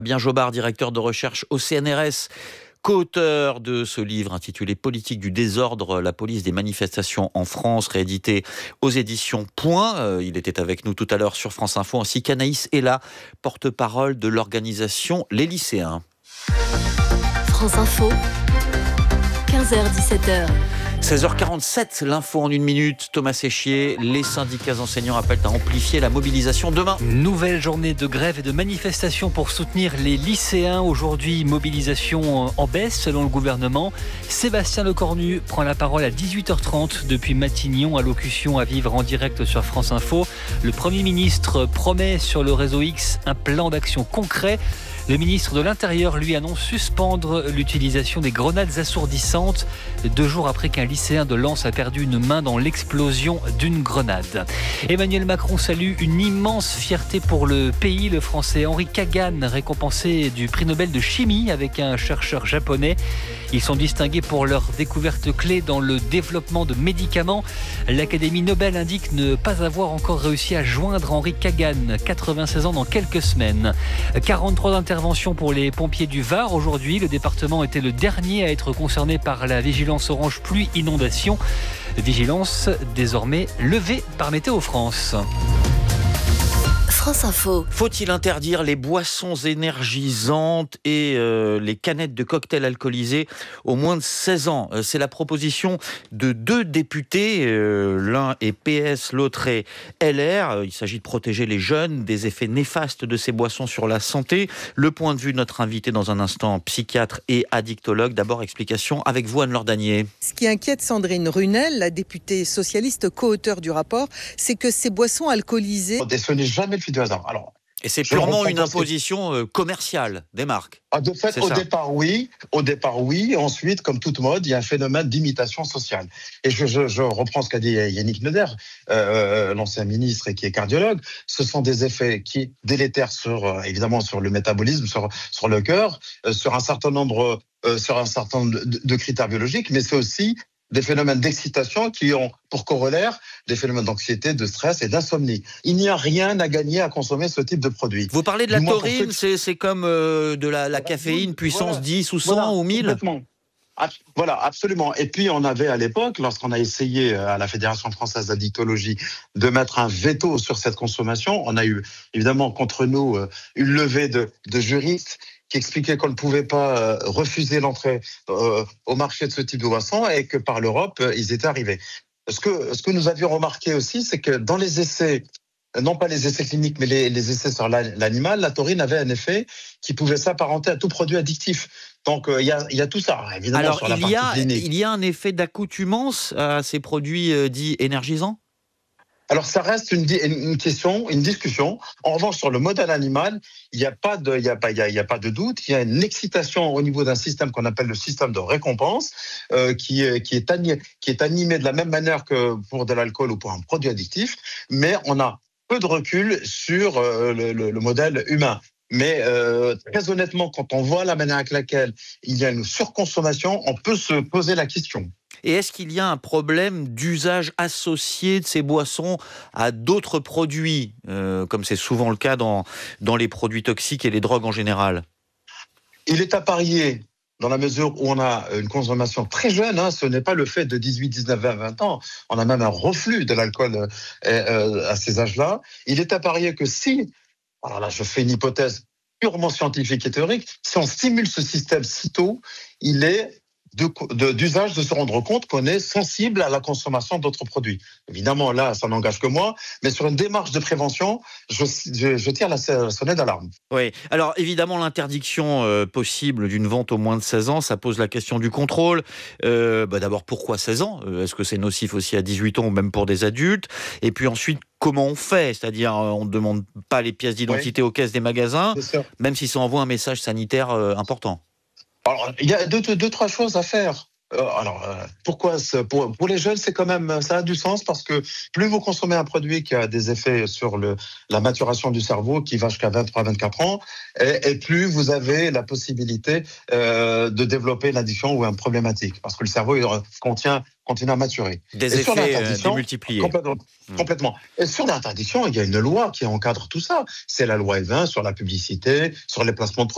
Bien Jobard, directeur de recherche au CNRS, co-auteur de ce livre intitulé Politique du désordre, la police des manifestations en France, réédité aux éditions Point. Il était avec nous tout à l'heure sur France Info, ainsi qu'Anaïs Ella, porte-parole de l'organisation Les Lycéens. France Info, 15h-17h. 16h47, l'info en une minute. Thomas Séchier, les syndicats enseignants appellent à amplifier la mobilisation demain. Nouvelle journée de grève et de manifestation pour soutenir les lycéens. Aujourd'hui, mobilisation en baisse selon le gouvernement. Sébastien Lecornu prend la parole à 18h30 depuis Matignon, allocution à vivre en direct sur France Info. Le Premier ministre promet sur le réseau X un plan d'action concret. Le ministre de l'Intérieur, lui, annonce suspendre l'utilisation des grenades assourdissantes 2 jours après qu'un lycéen de Lens a perdu une main dans l'explosion d'une grenade. Emmanuel Macron salue une immense fierté pour le pays. Le Français Henri Kagan, récompensé du prix Nobel de chimie avec un chercheur japonais. Ils sont distingués pour leur découverte clé dans le développement de médicaments. L'Académie Nobel indique ne pas avoir encore réussi à joindre Henri Kagan, 96 ans dans quelques semaines. 43 interventions pour les pompiers du Var. Aujourd'hui, le département était le dernier à être concerné par la vigilance orange pluie inondation. Vigilance désormais levée par Météo France. France Info. Faut-il interdire les boissons énergisantes et les canettes de cocktails alcoolisés aux moins de 16 ans ? C'est la proposition de 2 députés. L'un est PS, l'autre est LR. Il s'agit de protéger les jeunes des effets néfastes de ces boissons sur la santé. Le point de vue de notre invité dans un instant, psychiatre et addictologue. D'abord, explication avec vous, Anne-Laure Danier. Ce qui inquiète Sandrine Runel, la députée socialiste co-auteure du rapport, c'est que ces boissons alcoolisées... Ce n'est jamais le fait du hasard. Alors, et c'est purement une imposition commerciale des marques. De fait, au départ, oui. Ensuite, comme toute mode, il y a un phénomène d'imitation sociale. Et je reprends ce qu'a dit Yannick Neuder, l'ancien ministre et qui est cardiologue. Ce sont des effets qui délétèrent évidemment sur le métabolisme, sur le cœur, sur un certain nombre de critères biologiques, mais c'est aussi des phénomènes d'excitation qui ont pour corollaire des phénomènes d'anxiété, de stress et d'insomnie. Il n'y a rien à gagner à consommer ce type de produit. Vous parlez de la taurine, c'est comme de la caféine puissance 10 ou 100 ou 1000 ? Voilà, absolument. Et puis, on avait à l'époque, lorsqu'on a essayé à la Fédération française d'addictologie de mettre un veto sur cette consommation, on a eu évidemment contre nous une levée de juristes qui expliquait qu'on ne pouvait pas refuser l'entrée au marché de ce type de boisson et que par l'Europe, ils étaient arrivés. Ce que nous avions remarqué aussi, c'est que dans les essais, non pas les essais cliniques, mais les essais sur l'animal, la taurine avait un effet qui pouvait s'apparenter à tout produit addictif. Donc, il y a tout ça, évidemment. Alors, sur la partie clinique. Il y a un effet d'accoutumance à ces produits dits énergisants ? Alors, ça reste une discussion. En revanche, sur le modèle animal, il n'y a pas de doute. Il y a une excitation au niveau d'un système qu'on appelle le système de récompense, qui est animé de la même manière que pour de l'alcool ou pour un produit addictif. Mais on a peu de recul sur le modèle humain. Mais très honnêtement, quand on voit la manière avec laquelle il y a une surconsommation, on peut se poser la question. Et est-ce qu'il y a un problème d'usage associé de ces boissons à d'autres produits, comme c'est souvent le cas dans les produits toxiques et les drogues en général ? Il est à parier, dans la mesure où on a une consommation très jeune, ce n'est pas le fait de 18, 19, 20 ans, on a même un reflux de l'alcool à ces âges-là. Il est à parier que alors là je fais une hypothèse purement scientifique et théorique, si on stimule ce système si tôt, il est d'usage de se rendre compte qu'on est sensible à la consommation d'autres produits. Évidemment, là, ça n'engage que moi, mais sur une démarche de prévention, je tire la sonnette d'alarme. Oui, alors évidemment, l'interdiction possible d'une vente aux moins de 16 ans, ça pose la question du contrôle. D'abord, pourquoi 16 ans ? Est-ce que c'est nocif aussi à 18 ans ou même pour des adultes ? Et puis ensuite, comment on fait ? C'est-à-dire, on ne demande pas les pièces d'identité aux caisses des magasins, même si ça envoie un message sanitaire important. Alors, il y a deux, trois choses à faire. Pourquoi pour les jeunes, c'est quand même, ça a du sens parce que plus vous consommez un produit qui a des effets sur la maturation du cerveau qui va jusqu'à 23-24 ans, et plus vous avez la possibilité de développer une addiction ou une problématique parce que le cerveau continue à maturer. Des effets démultipliés. Complètement. Et sur l'interdiction, il y a une loi qui encadre tout ça. C'est la loi E20 sur la publicité, sur les placements de produits.